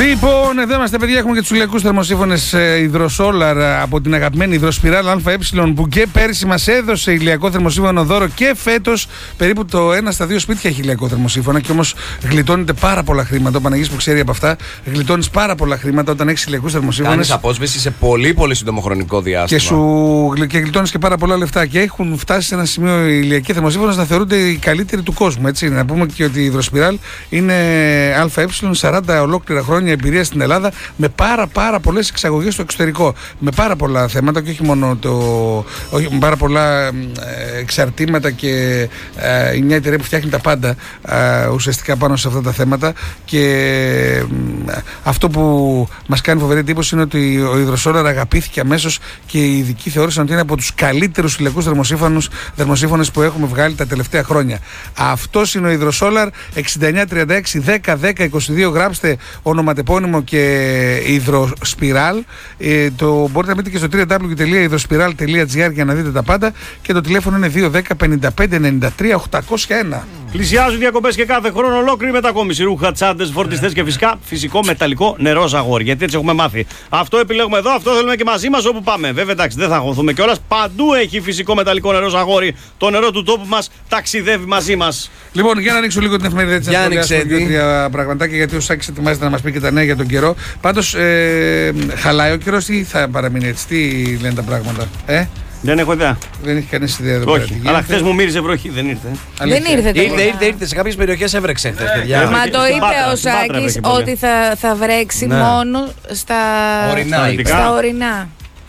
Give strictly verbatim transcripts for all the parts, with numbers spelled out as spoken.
Λοιπόν, εδώ είμαστε, παιδιά. Έχουμε και τους ηλιακούς θερμοσύφωνες υδροσόλαρ από την αγαπημένη υδροσπιράλ ΑΕ που και πέρυσι μας έδωσε ηλιακό θερμοσύφωνο δώρο και φέτος περίπου το ένα στα δύο σπίτια έχει ηλιακό θερμοσύφωνα. Και όμως γλιτώνεται πάρα πολλά χρήματα. Ο Παναγής που ξέρει από αυτά, γλιτώνεις πάρα πολλά χρήματα όταν έχεις ηλιακούς θερμοσύφωνες. Κάνεις απόσβεση σε πολύ πολύ σύντομο χρονικό διάστημα. Και, σου, και γλιτώνεις και πάρα πολλά λεφτά. Και έχουν φτάσει σε ένα σημείο οι ηλιακοί θερμοσύφωνες να θεωρούνται οι καλύτεροι του κόσμου. Έτσι. Να πούμε και ότι η υδροσπιράλ είναι ΑΕ σαράντα ολόκληρα χρόνια εμπειρία στην Ελλάδα με πάρα πάρα πολλές εξαγωγές στο εξωτερικό. Με πάρα πολλά θέματα και όχι μόνο το. Όχι, με πάρα πολλά ε, εξαρτήματα και ε, μια εταιρεία που φτιάχνει τα πάντα ε, ουσιαστικά πάνω σε αυτά τα θέματα. Και ε, αυτό που μας κάνει φοβερή εντύπωση είναι ότι ο υδροσόλαρ αγαπήθηκε αμέσως και οι ειδικοί θεώρησαν ότι είναι από τους καλύτερους ηλιακούς θερμοσύφωνες που έχουμε βγάλει τα τελευταία χρόνια. Αυτός είναι ο υδροσόλαρ. Εξήντα εννιά τριάντα έξι δέκα δέκα είκοσι δύο, γράψτε ονοματεπώνυμο και υδροσπιράλ. Ε, το μπορείτε να μπείτε και στο double-u double-u double-u τελεία υδροσπιράλ τελεία τζι άρ για να δείτε τα πάντα. Και το τηλέφωνο είναι δύο ένα μηδέν πέντε πέντε εννιά τρία οκτακόσια ένα. Πλησιάζουν διακοπές και κάθε χρόνο ολόκληρη μετακόμιση. Ρούχα, τσάντες, φορτιστές και φυσικά φυσικό μεταλλικό νερό ζαγόρι. Γιατί έτσι έχουμε μάθει. Αυτό επιλέγουμε εδώ, αυτό θέλουμε και μαζί μας όπου πάμε. Βέβαια, εντάξει, δεν θα αγχωθούμε κιόλας. Παντού έχει φυσικό μεταλλικό νερό ζαγόρι. Το νερό του τόπου μας ταξιδεύει μαζί μας. Λοιπόν, για να ανοίξω λίγο την εφημερίδα έτσι, να σχολιάσουμε δύο-τρία πραγματάκια, γιατί ο Σάκης ετοιμάζεται να μας πει και τα νέα για τον καιρό. Πάντως, ε, χαλάει ο καιρός ή θα παραμείνει έτσι, τι λένε τα πράγματα, ε? Δεν έχω ιδέα. Δεν έχει κανείς ιδέα εδώ. Όχι, αλλά χθες μου μύριζε βροχή, δεν ήρθε. Δεν ήρθε ήρθε, ήρθε, ήρθε. Σε κάποιες περιοχές έβρεξε χθες, παιδιά. Μα το είπε ο Σάκης ότι θα, θα βρέξει ναι. μόνο στα ορεινά. Στα ορεινά.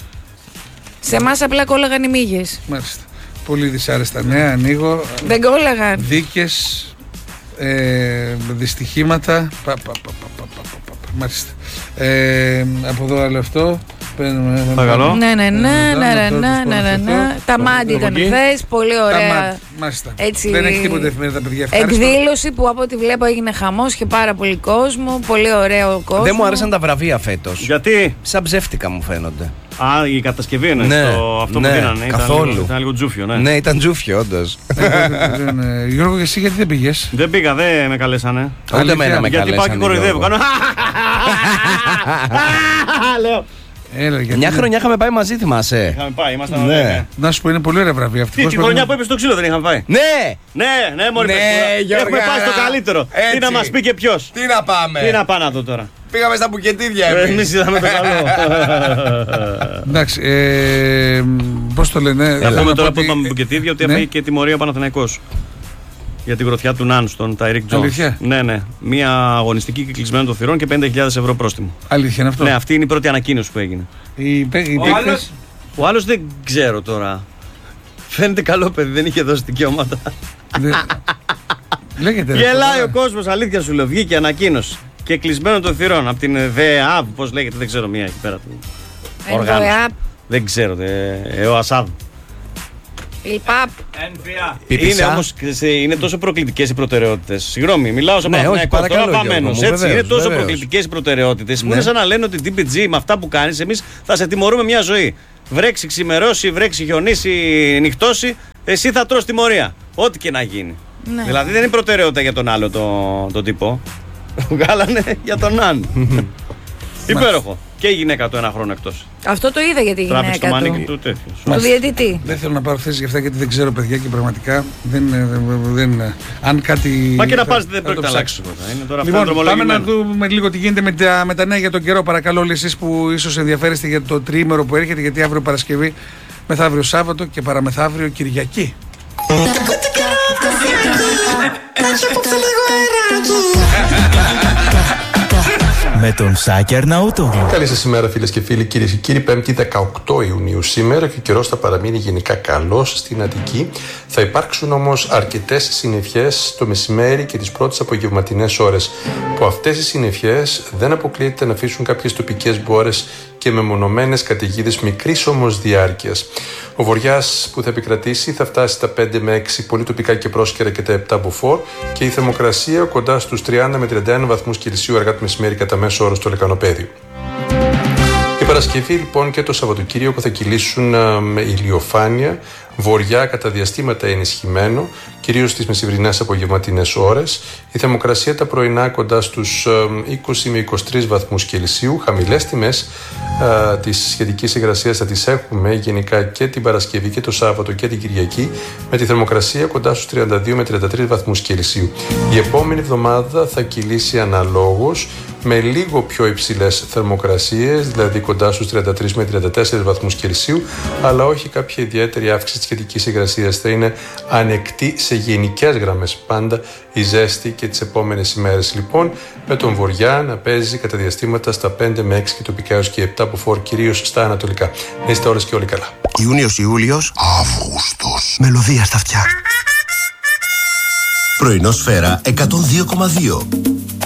Σε εμάς απλά κόλλαγαν οι μύγες. Μάλιστα. Πολύ δυσάρεστα νέα, ανοίγω. Δεν κόλλαγαν. Δίκες, ε, δυστυχήματα. Πα, πα, πα, πα, πα, πα, πα, πα. Μάλιστα. Ε, από εδώ άλλο αυτό. Παρακαλώ. Ναι, ναι, ναι, ναι, ναι, ναι, ναι. Τα μάντι ήταν χθες, πολύ ωραία. Έτσι, δεν έχει τίποτα εφημερίδα, παιδιά. Εκδήλωση που από ό,τι βλέπω έγινε χαμός και πάρα πολύ κόσμο. Πολύ ωραίο κόσμο. Δεν μου άρεσαν τα βραβεία φέτος. Γιατί? Σαν ψεύτικα μου φαίνονται. Α, η κατασκευή είναι ναι, το, αυτό ναι, που δίνανε. Καθόλου. Ήταν λίγο, ήταν λίγο τζούφιο, ναι. Ναι, ήταν τζούφιο, όντως. Γιώργο, εσύ γιατί δεν πήγες? Δεν πήγα, δεν με καλέσανε. Ούτε εμένα με καλέσανε. Γιατί πάω και κοροϊδεύω. Κάνω. Λέω. Έλα, γιατί μια ναι. χρονιά είχαμε πάει μαζί, θυμάσαι. Είχαμε πάει, ήμασταν. Ναι. Ναι. Να σου πω, είναι πολύ ωραία βραβεία αυτή. Τι, τη χρονιά που είπε στο ξύλο δεν είχαμε πάει. Ναι! Ναι, ναι, μόλι ναι, έχουμε πάει στο καλύτερο. Έτσι. Τι να μας πει και ποιος. Τι να πάμε. Τι να πάμε να δω τώρα. Πήγαμε στα μπουκετίδια εμείς. Εμείς είδαμε το καλό. Εντάξει, ε, πώς το λένε. Θα πούμε τώρα που είπαμε μπουκετίδια ότι έφαγε και τιμωρία ο Παναθηναϊκός. Για την γροθιά του Νάνου στον Ταϊρίκ Τζόνς. Ναι, ναι. Μία αγωνιστική κυκλισμένη των θυρών και πενήντα χιλιάδες ευρώ πρόστιμο. Αλήθεια είναι αυτό. Ναι, αυτή είναι η πρώτη ανακοίνωση που έγινε. Η, η, ο, άλλος, ο άλλος δεν ξέρω τώρα. Φαίνεται καλό παιδί, δεν είχε δώσει δικαιώματα. Λέγεται. Γελάει ο κόσμος, αλήθεια σου λέω. Βγήκε ανακοίνωση. Και κλεισμένο των θυρών από την ΔΕΑΒ, πώς λέγεται, δεν ξέρω, μία εκεί πέρα του. Οργάνωση. Δεν ξέρω, ο Ασάδ. Είναι όμως είναι τόσο προκλητικές οι προτεραιότητες. Συγγνώμη, μιλάω σε Παναθηναϊκό. Τώρα βαμμένος. Έτσι, είναι τόσο προκλητικές οι προτεραιότητες που είναι σαν να λένε ότι ντι πι τζι με αυτά που κάνεις, εμείς θα σε τιμωρούμε μια ζωή. Βρέξει, ξημερώσει, βρέξει, χιονίσει, νυχτώσει, εσύ θα τρως τιμωρία. Ό,τι και να γίνει. Ναι. Δηλαδή δεν είναι προτεραιότητα για τον άλλο τον το τύπο. Βγάλανε για τον Άν. Υπέροχο. Και η γυναίκα του ένα χρόνο εκτός. Αυτό το είδα για τη γυναίκα του. Τράβηξε του τέτοιου. Του διαιτητή. Δεν θέλω να πάρω θέση για αυτά γιατί δεν ξέρω, παιδιά, και πραγματικά δεν, δεν, αν κάτι. Μα και να πάρεις δεν πρόκειται να αλλάξει. Λοιπόν, πάμε να δούμε λίγο τι γίνεται με τα, με τα νέα για τον καιρό. Παρακαλώ, όλοι εσείς που ίσως ενδιαφέρεστε για το τριήμερο που έρχεται, γιατί αύριο Παρασκευή, μεθαύριο Σάββατο και παραμεθαύριο Κυριακή. Με τον Σάκη Αρναούτογλου. Καλή σας ημέρα, φίλες και φίλοι, κυρίες και κύριοι. Πέμπτη δεκαοκτώ Ιουνίου σήμερα και ο καιρός θα παραμείνει γενικά καλός στην Αττική. Θα υπάρξουν όμως αρκετές συννεφιές το μεσημέρι και τις πρώτες απογευματινές ώρες, που αυτές οι συννεφιές δεν αποκλείεται να αφήσουν κάποιες τοπικές μπόρες και μεμονωμένες καταιγίδες μικρής όμως διάρκειας. Ο βοριάς που θα επικρατήσει θα φτάσει στα πέντε με έξι πολύ τοπικά και πρόσκαιρα και τα επτά μποφόρ και η θερμοκρασία κοντά στους τριάντα με τριάντα ένα βαθμούς Κελσίου αργά το μεσημέρι κατά μέσο όρο στο λεκανοπέδιο. Η Παρασκευή λοιπόν και το Σαββατοκύριακο θα κυλήσουν με ηλιοφάνεια, βορειά κατά διαστήματα ενισχυμένο, κυρίως στις μεσημβρινές απογευματινές ώρες. Η θερμοκρασία τα πρωινά κοντά στους είκοσι με είκοσι τρεις βαθμούς Κελσίου. Χαμηλές τιμές α, της σχετικής υγρασίας θα τις έχουμε γενικά και την Παρασκευή και το Σάββατο και την Κυριακή, με τη θερμοκρασία κοντά στους τριάντα δύο με τριάντα τρεις βαθμούς Κελσίου. Η επόμενη εβδομάδα θα κυλήσει αναλόγως, με λίγο πιο υψηλές θερμοκρασίες, δηλαδή κοντά στους τριάντα τρεις με τριάντα τέσσερις βαθμούς Κελσίου, αλλά όχι κάποια ιδιαίτερη αύξηση της σχετικής υγρασίας. Θα είναι ανεκτή σε γενικές γραμμές πάντα η ζέστη και τις επόμενες ημέρες. Λοιπόν, με τον βορειά να παίζει κατά διαστήματα στα πέντε με έξι και τοπικά έως και επτά από φορ, κυρίως στα ανατολικά. Να είστε όλες και όλοι καλά. Ιούνιος, Ιούλιος, Αύγουστος. Μελωδία στα αυτιά. Πρωινό Σφαίρα εκατόν δύο κόμμα δύο.